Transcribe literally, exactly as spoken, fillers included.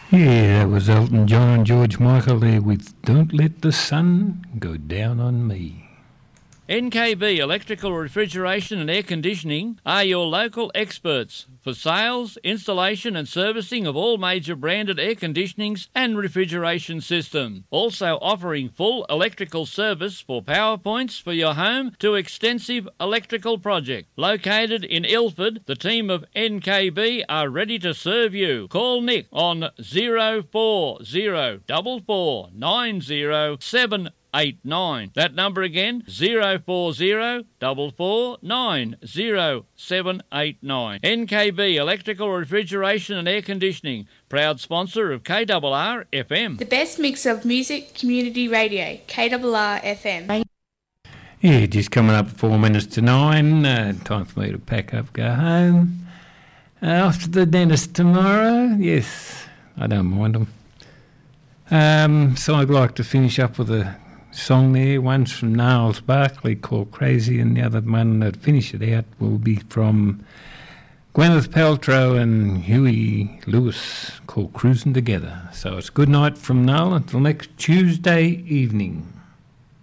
Yeah, that was Elton John and George Michael there with Don't Let the Sun Go Down on Me. N K B Electrical Refrigeration and Air Conditioning are your local experts for sales, installation and servicing of all major branded air conditionings and refrigeration systems. Also offering full electrical service for power points for your home to extensive electrical project. Located in Ilford, the team of N K B are ready to serve you. Call Nick on zero four zero four four nine zero seven eight nine. That number again, zero four zero four four nine zero seven eight nine. N K B Electrical Refrigeration and Air Conditioning, proud sponsor of K R R F M. The best mix of music, community radio, K R R F M. Yeah, just coming up four minutes to nine. Uh, time for me to pack up, go home. Uh, off to the dentist tomorrow. Yes, I don't mind them. Um, so I'd like to finish up with a song there. One's from Niles Barkley called Crazy, and the other one that finish it out will be from Gwyneth Paltrow and Huey Lewis called Cruising Together. So it's good night from Niall until next Tuesday evening.